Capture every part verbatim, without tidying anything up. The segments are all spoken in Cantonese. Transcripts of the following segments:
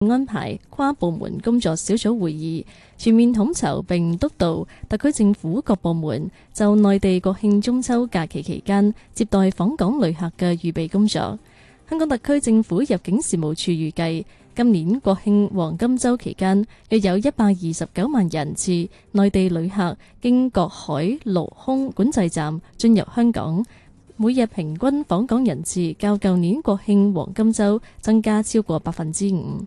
安排跨部門工作小組會議，全面統籌並督導特區政府各部門就內地國慶中秋假期期間接待訪港旅客嘅預備工作。香港特區政府入境事務處預計，今年國慶黃金週期間，約有一百二十九萬人次內地旅客經各海陸空管制站進入香港，每日平均訪港人次較舊年國慶黃金週增加超過百分之五。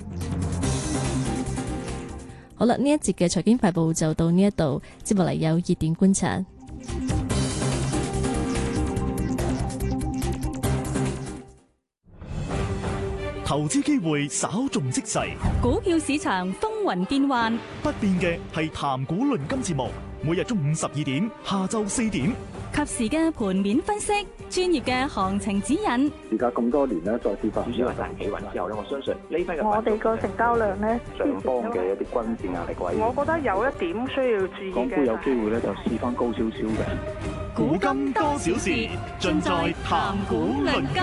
好啦，呢一節嘅財經快報就到呢一度，接落嚟有熱點觀察。 投資機會稍縱即逝， 股票市場風雲變幻， 不變嘅係談股論金節目，每日中午十二點，下晝四點， 及時嘅盤面分析，專業嘅行情指引。 而家咁多年咧，再次發展主要係大企穩之後咧，我相信呢批嘅我哋個成交量咧， 上方嘅一啲均線壓力位， 我覺得有一點需要注意嘅。 港股有機會咧，就試翻高少少嘅。 股金多少事，盡在談股論金。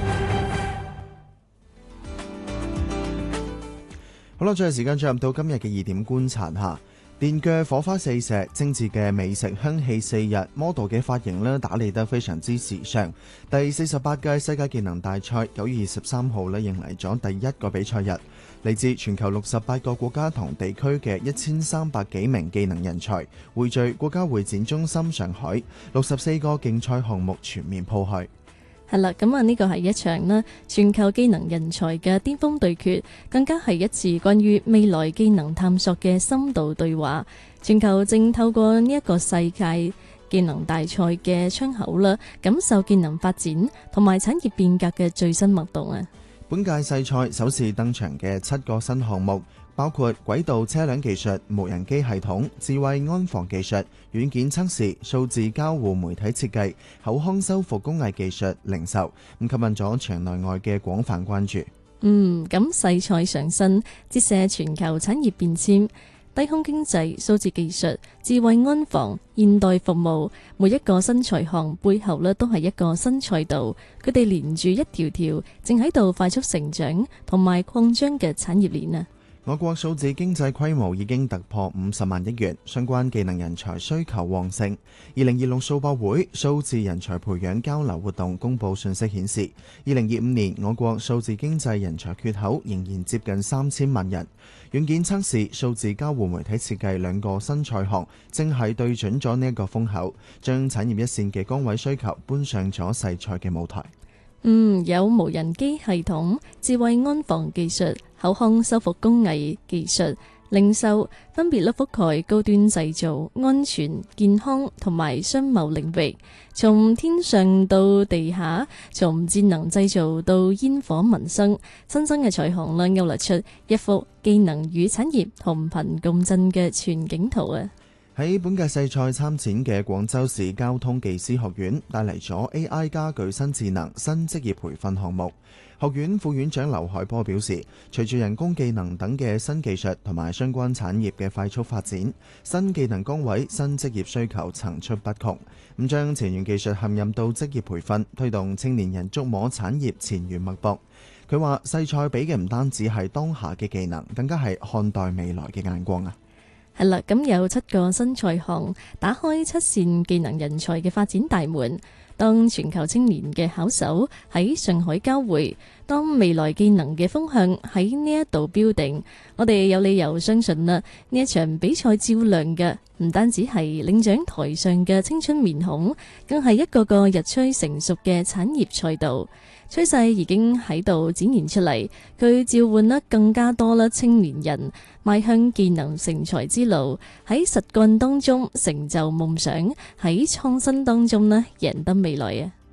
好啦，最後時間進入到今日嘅熱點觀察下，電鋸火花四射，精緻嘅美食香氣四日 model 嘅髮型呢，打理得非常之時尚。第四十八屆世界技能大賽九月二十三號呢，迎嚟咗第一個比賽日，嚟自全球六十八個國家同地區嘅一千三百幾名技能人才匯聚國家會展中心上海，六十四個競賽項目全面鋪開。 係啦，咁啊呢個係一場呢全球技能人才嘅巔峰對決，更加係一次關於未來技能探索嘅深度對話。全球正透過呢一個世界技能大賽嘅窗口啦，感受技能發展同埋產業變革嘅最新脈動啊！ 本屆世賽首次登場嘅七個新項目，包括軌道車輛技術、無人機系統、智慧安防技術、軟件測試、數字交互媒體設計、口腔修復工藝技術、零售，咁吸引咗場內外嘅廣泛關注。 嗯，咁世賽上身，折射全球產業變遷。低空經濟、數字技術、智慧安防、現代服務，每一個新賽項背後呢都係一個新賽道，佢哋連住一條條正喺度快速成長同埋擴張嘅產業鏈啊！ 我國數字經濟規模已經突破五十萬億元，相關技能人才需求旺盛。二零二六數博會數字人才培養交流活動公佈信息顯示，二零二五年我國數字經濟人才缺口仍然接近三千萬人。軟件測試、數字交互媒體設計兩個新賽項，正係對準咗呢一個風口，將產業一線嘅崗位需求搬上咗世賽嘅舞台。 嗯，有無人機系統、智慧安防技術、口腔修復工藝技術、零售，分別覆蓋高端製造、安全、健康同埋商貿領域，從天上到地下，從智能製造到煙火民生，新增嘅彩虹啦，勾勒出一幅技能與產業同頻共振嘅全景圖啊！ 喺本屆世賽參展嘅廣州市交通技師學院帶嚟咗 A I 家具新智能新職業培訓項目。學院副院長劉海波表示，隨住人工技能等嘅新技術同埋相關產業嘅快速發展，新技能崗位、新職業需求層出不窮。咁將前沿技術嵌入到職業培訓，推動青年人觸摸產業前沿脈搏。佢話世賽比嘅唔單止係當下嘅技能，更加係看待未來嘅眼光啊！ 係啦，咁有七個新賽項打開七線技能人才嘅發展大門。當全球青年嘅考手喺上海交匯，當未來技能嘅風向喺呢一度標定，我哋有理由相信啦，呢一場比賽照亮嘅唔單止係領獎台上嘅青春面孔，更係一個個日趨成熟嘅產業賽道。趨勢已經喺度展現出嚟，佢召喚得更加多啦青年人邁向技能成才之路，喺實幹當中成就夢想，喺創新當中呢贏得未來啊！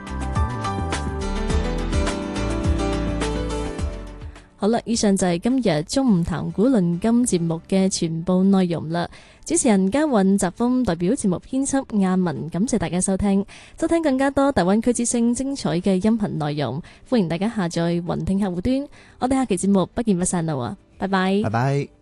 好啦，以上就係今日中午談股論金節目嘅全部內容啦。主持人嘉韻、澤峰代表節目編輯亞文，感謝大家收聽。收聽更加多大灣區之聲精彩嘅音頻內容，歡迎大家下載雲聽客戶端。我哋下期節目不見不散啦！拜拜， 拜拜。